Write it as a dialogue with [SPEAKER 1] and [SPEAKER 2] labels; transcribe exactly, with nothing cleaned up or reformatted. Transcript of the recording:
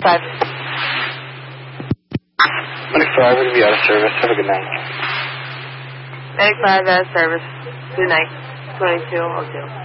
[SPEAKER 1] five.
[SPEAKER 2] Medic five, we're going to be out of service. Have a good night.
[SPEAKER 1] Medic five, out of service. Good night. twenty-two oh two.